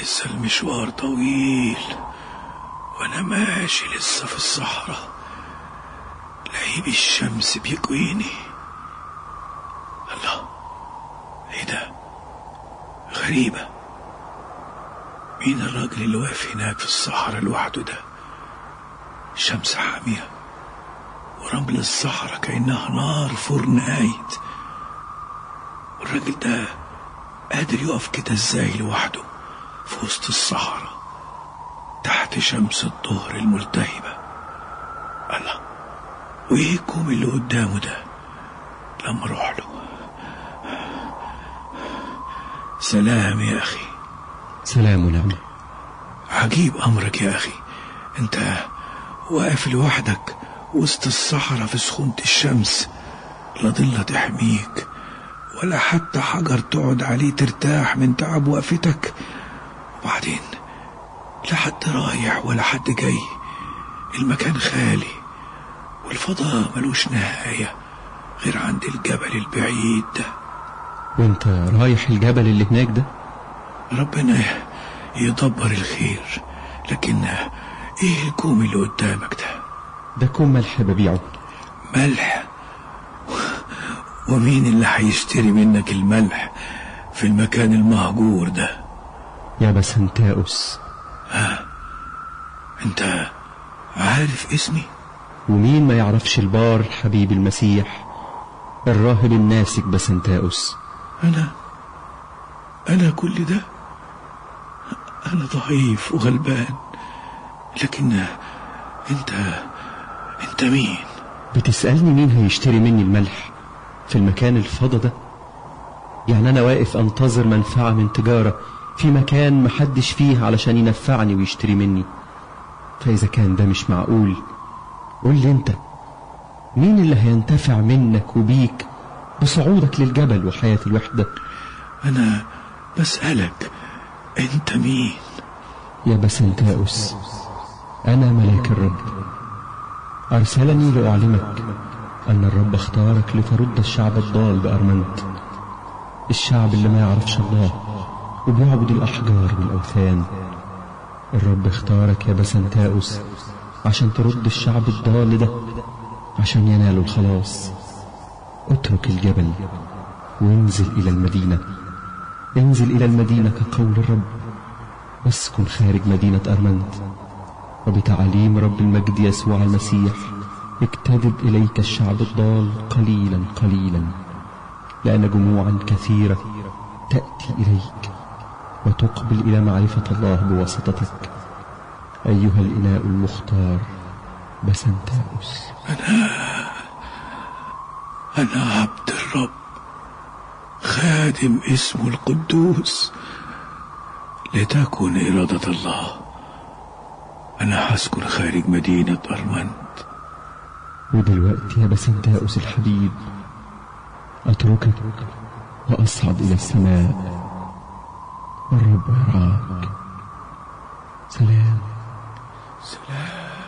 لسه المشوار طويل وانا ماشي لسه في الصحراء. لهيب الشمس بيكويني. الله، ايه ده؟ غريبة. مين الراجل اللي واقف هناك في الصحراء لوحده ده؟ الشمس حامية ورمل الصحراء كأنها نار فرن قايد. الراجل ده قادر يقف كده ازاي لوحده في وسط الصحراء تحت شمس الظهر الملتهبة؟ الله، وايه الكوم اللي قدامه ده؟ لما اروح له. سلام يا اخي. سلام ونعمة. عجيب امرك يا اخي، انت واقف لوحدك وسط الصحراء في سخونة الشمس، لا ضلة تحميك ولا حتى حجر تقعد عليه ترتاح من تعب وقفتك. وبعدين لا حد رايح ولا حد جاي، المكان خالي والفضاء ملوش نهاية غير عند الجبل البعيد ده. وانت رايح الجبل اللي هناك ده؟ ربنا يدبر الخير، لكن ايه الكوم اللي قدامك ده؟ ده كوم ملح ببيعه. ملح؟ ومين اللي هيشتري منك الملح في المكان المهجور ده؟ يا بسنتاؤس. انت عارف اسمي؟ ومين ما يعرفش البار حبيب المسيح الراهب الناسك بسنتاؤس؟ أنا كل ده؟ أنا ضعيف وغلبان، لكن أنت مين؟ بتسألني مين هيشتري مني الملح في المكان الفضا ده؟ يعني أنا واقف أنتظر منفعة من تجارة في مكان محدش فيه علشان ينفعني ويشتري مني. فإذا كان ده مش معقول، قول لي أنت مين اللي هينتفع منك وبيك بصعودك للجبل وحياة الوحدة؟ أنا بسألك أنت مين؟ يا بسنتاؤس، أنا ملاك الرب، أرسلني لأعلمك أن الرب اختارك لترد الشعب الضال بأرمنت، الشعب اللي ما يعرفش الله وبيعبد الأحجار والأوثان. الرب اختارك يا بسنتاؤس عشان ترد الشعب الضال ده عشان ينالوا الخلاص. اترك الجبل وانزل إلى المدينة، انزل إلى المدينة كقول الرب، واسكن خارج مدينة أرمنت، وبتعليم رب المجد يسوع المسيح اكتذب إليك الشعب الضال قليلا قليلا، لأن جموعا كثيرة تأتي إليك وتقبل إلى معرفة الله بواسطتك أيها الإناء المختار بسنتاؤس. أنا عبد الرب، خادم اسمه القدوس، لتكن إرادة الله. أنا هسكن خارج مدينة أرمنت. ودلوقتي يا بسنتاؤس الحبيب أتركك وأصعد إلى السماء، والرب يرعاك. سلام. سلام.